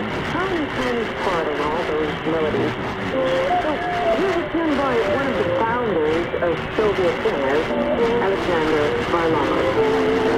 tiny, tiny part in all those melodies. So here's a tune by one of the founders of Soviet jazz, Alexander Varlamov.